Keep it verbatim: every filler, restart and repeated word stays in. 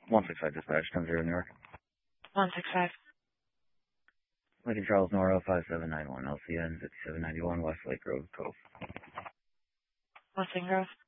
one six five dispatch, ten zero New York. one six five. Lincoln Charles Nora five seven nine one, L C N fifty-seven ninety-one, West Lake Grove Cove. West Lake Grove.